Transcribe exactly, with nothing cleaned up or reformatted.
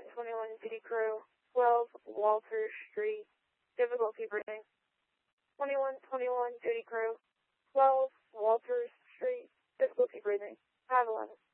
twenty-one twenty-one Duty Crew, twelve Walter Street, difficulty breathing. twenty-one twenty-one Duty Crew, twelve Walter Street, difficulty breathing. five eleven.